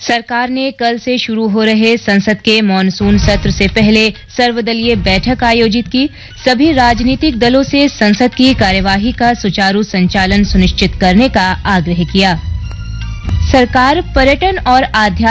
सरकार ने कल से शुरू हो रहे संसद के मॉनसून सत्र से पहले सर्वदलीय बैठक आयोजित की। सभी राजनीतिक दलों से संसद की कार्यवाही का सुचारू संचालन सुनिश्चित करने का आग्रह किया। सरकार पर्यटन और आध्यात्मिक